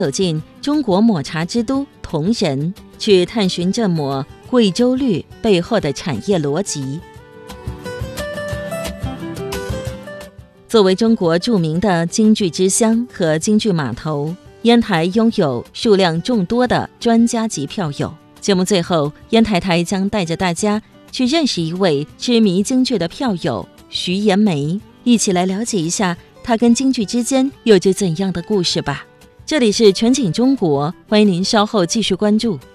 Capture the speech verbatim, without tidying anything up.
走进中国抹茶之都铜仁，去探寻这抹贵州绿背后的产业逻辑。作为中国著名的京剧之乡和京剧码头，烟台拥有数量众多的专家级票友。节目最后，烟台台将带着大家去认识一位痴迷京剧的票友徐延梅，一起来了解一下他跟京剧之间有着怎样的故事吧。这里是全景中国，欢迎您稍后继续关注。